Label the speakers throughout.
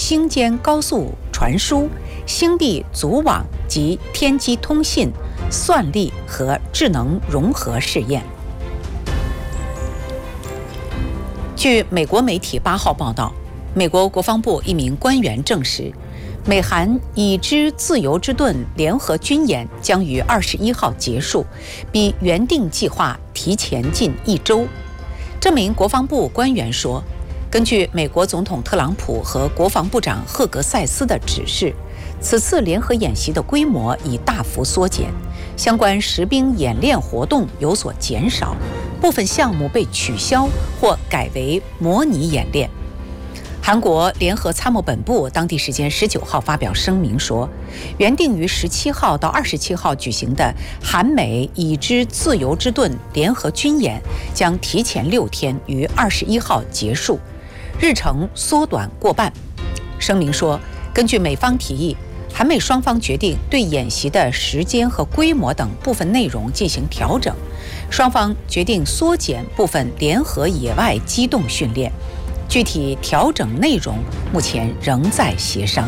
Speaker 1: 星间高速传输、星地组网及天基通信、算力和智能融合试验。据美国媒体8号报道，美国国防部一名官员证实，美韩已知自由之盾联合军演将于21号结束，比原定计划提前近1周。这名国防部官员说，根据美国总统特朗普和国防部长赫格塞斯的指示，此次联合演习的规模已大幅缩减，相关实兵演练活动有所减少，部分项目被取消或改为模拟演练。韩国联合参谋本部当地时间19号发表声明说，原定于17号到27号举行的韩美已知自由之盾联合军演将提前6天于21号结束，日程缩短过半。声明说，根据美方提议，韩美双方决定对演习的时间和规模等部分内容进行调整，双方决定缩减部分联合野外机动训练。具体调整内容目前仍在协商。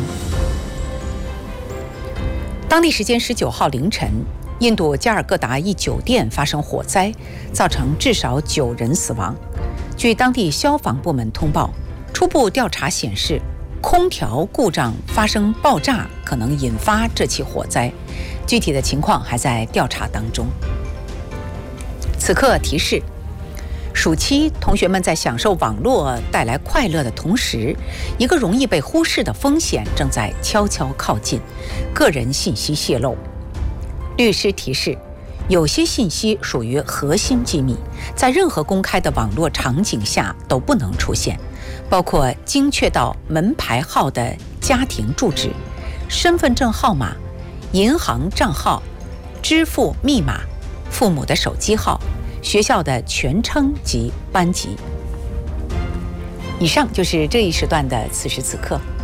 Speaker 1: 当地时间19号凌晨，印度加尔各答一酒店发生火灾，造成至少9人死亡。据当地消防部门通报，初步调查显示，空调故障发生爆炸，可能引发这起火灾。具体的情况还在调查当中。此刻提示：暑期，同学们在享受网络带来快乐的同时，一个容易被忽视的风险正在悄悄靠近——个人信息泄露。律师提示，有些信息属于核心机密，在任何公开的网络场景下都不能出现，包括精确到门牌号的家庭住址、身份证号码、银行账号、支付密码、父母的手机号、学校的全称及班级。以上就是这一时段的此时此刻。